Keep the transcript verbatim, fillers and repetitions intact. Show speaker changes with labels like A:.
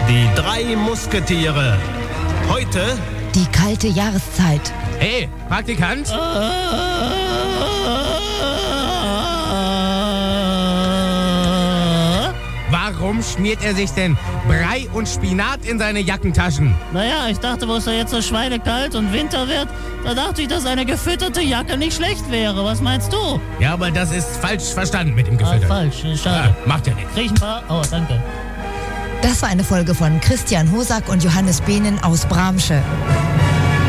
A: Die drei Musketiere. Heute
B: die kalte Jahreszeit.
C: Hey, Praktikant? Warum schmiert er sich denn Brei und Spinat in seine Jackentaschen?
D: Naja, ich dachte, wo es ja jetzt so schweinekalt und Winter wird, da dachte ich, dass eine gefütterte Jacke nicht schlecht wäre. Was meinst du?
C: Ja, aber das ist falsch verstanden mit dem
D: Ah,
C: Gefüttert.
D: falsch, schade.
C: Ja, macht ja nichts.
D: Krieg ich ein paar? Oh, danke.
B: Das war eine Folge von Christian Hosack und Johannes Behnen aus Bramsche.